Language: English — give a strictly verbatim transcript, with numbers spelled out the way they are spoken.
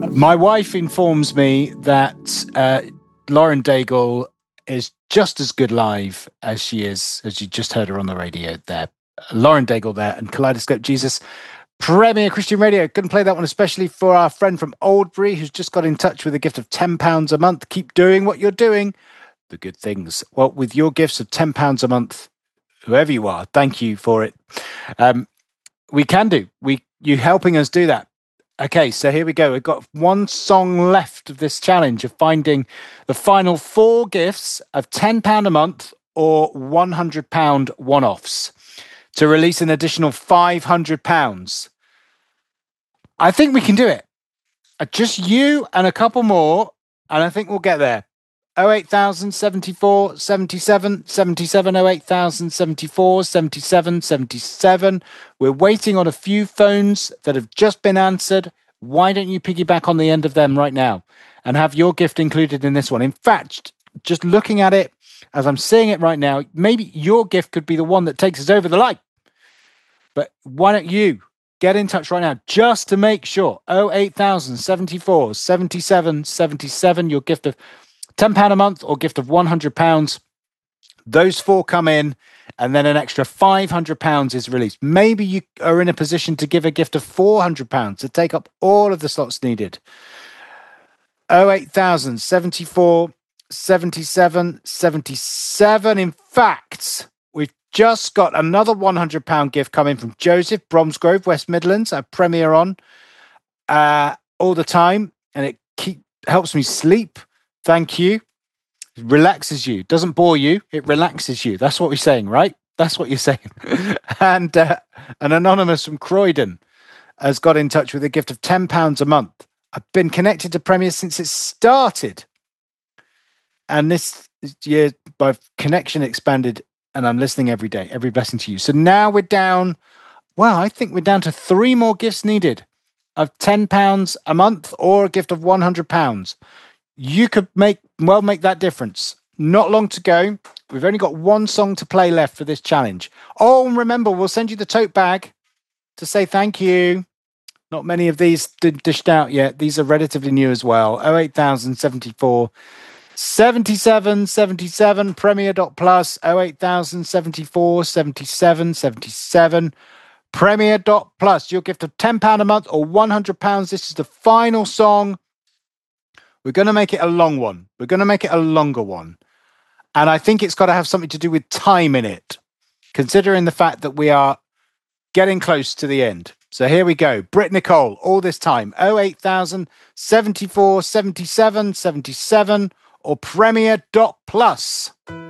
My wife informs me that uh, Lauren Daigle is just as good live as she is, as you just heard her on the radio there. Lauren Daigle there and Kaleidoscope Jesus, Premier Christian Radio. Couldn't play that one, especially for our friend from Oldbury who's just got in touch with a gift of ten pounds a month. Keep doing what you're doing. The good things. Well, with your gifts of ten pounds a month, whoever you are, thank you for it. Um, we can do. We you helping us do that. Okay, so here we go. We've got one song left of this challenge of finding the final four gifts of ten pounds a month or one hundred pounds one-offs to release an additional five hundred pounds. I think we can do it. Just you and a couple more, and I think we'll get there. oh eight thousand seventy-four seventy-seven seventy-seven oh eight thousand seventy-four seventy-seven seventy-seven. We're waiting on a few phones that have just been answered. Why don't you piggyback on the end of them right now and have your gift included in this one? In fact, just looking at it as I'm seeing it right now, maybe your gift could be the one that takes us over the line. But why don't you get in touch right now just to make sure? oh eight thousand seventy-four seventy-seven seventy-seven, your gift of ten pounds a month or gift of one hundred pounds. Those four come in and then an extra five hundred pounds is released. Maybe you are in a position to give a gift of four hundred pounds to take up all of the slots needed. oh eight thousand seventy-four seventy-seven seventy-seven. In fact, we've just got another one hundred pounds gift coming from Joseph, Bromsgrove, West Midlands. I premiere on uh, all the time and it keep, helps me sleep. Thank you. It relaxes you. Doesn't bore you. It relaxes you. That's what we're saying, right? That's what you're saying. and uh, an anonymous from Croydon has got in touch with a gift of ten pounds a month. I've been connected to Premier since it started. And this year, my connection expanded and I'm listening every day. Every blessing to you. So now we're down, well, I think we're down to three more gifts needed of ten pounds a month or a gift of one hundred pounds. You could make well make that difference. Not long to go. We've only got one song to play left for this challenge. Oh, and remember, we'll send you the tote bag to say thank you. Not many of these dished out yet. These are relatively new as well. oh eight thousand seventy-four seventy-seven seventy-seven Premier dot plus oh eight thousand seventy-four seventy-seven seventy-seven Premier dot plus. Your gift of ten pounds a month or one hundred pounds. This is the final song. We're going to make it a long one. We're going to make it a longer one. And I think it's got to have something to do with time in it, considering the fact that we are getting close to the end. So here we go. Britt Nicole, all this time. oh eight thousand seventy-four seventy-seven seventy-seven or Premier dot plus.